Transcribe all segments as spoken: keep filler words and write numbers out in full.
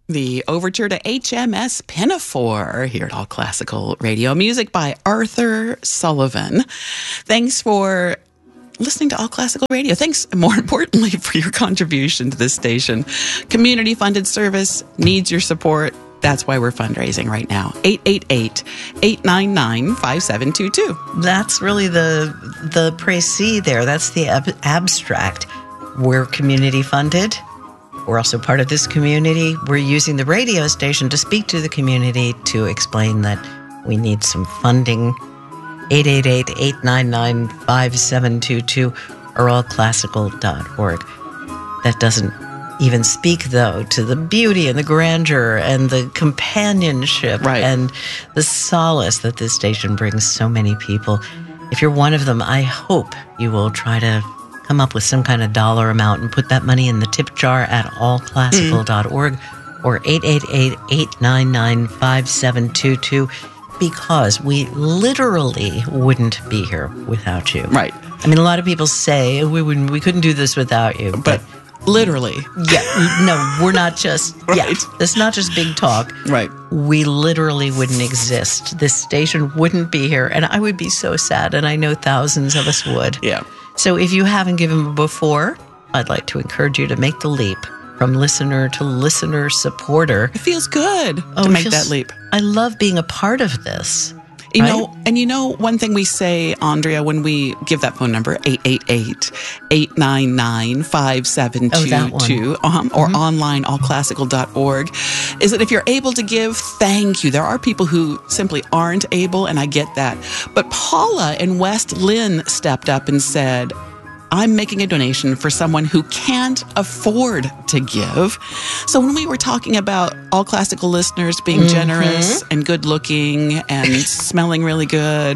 The overture to H M S Pinafore here at All Classical Radio. Music by Arthur Sullivan. Thanks for listening to All Classical Radio. Thanks, more importantly, for your contribution to this station. Community-funded service needs your support. That's why we're fundraising right now. eight eight eight, eight nine nine, five seven two two. That's really the the précis there. That's the ab- abstract. We're community-funded. We're also part of this community. We're using the radio station to speak to the community to explain that we need some funding. eight eight eight, eight nine nine, five seven two two or all classical dot org. That doesn't even speak, though, to the beauty and the grandeur and the companionship right. and the solace that this station brings so many people. If you're one of them, I hope you will try to come up with some kind of dollar amount and put that money in the tip jar at all classical dot org mm. or eight eight eight, eight nine nine, five seven two two, because we literally wouldn't be here without you. Right. I mean, a lot of people say we wouldn't, we couldn't do this without you. But, but literally. Yeah. No, we're not just, right. yeah, it's not just big talk. Right. We literally wouldn't exist. This station wouldn't be here. And I would be so sad. And I know thousands of us would. Yeah. So if you haven't given before, I'd like to encourage you to make the leap from listener to listener supporter. It feels good oh, to make feels, that leap. I love being a part of this. You right? know, and you know, one thing we say, Andrea, when we give that phone number, eight eight eight, eight nine nine, five seven two two, oh, um, or mm-hmm. online, all classical dot org, is that if you're able to give, thank you. There are people who simply aren't able, and I get that. But Paula in West Lynn stepped up and said, I'm making a donation for someone who can't afford to give. So when we were talking about all classical listeners being mm-hmm. generous and good looking and smelling really good,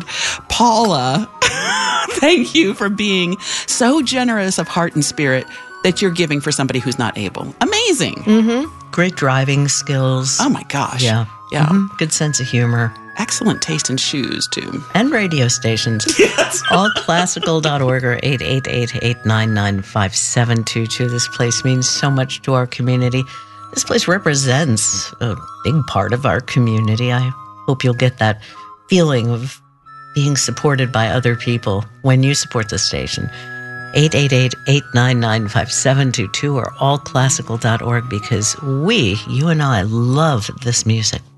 Paula, thank you for being so generous of heart and spirit that you're giving for somebody who's not able. Amazing. Mm-hmm. Great driving skills. Oh my gosh. Yeah. Yeah. Mm-hmm. Good sense of humor. Excellent taste in shoes, too. And radio stations. Yes. all classical dot org or eight eight eight, eight nine nine, five seven two two. This place means so much to our community. This place represents a big part of our community. I hope you'll get that feeling of being supported by other people when you support the station. eight eight eight, eight nine nine, five seven two two or all classical dot org, because we, you and I, love this music.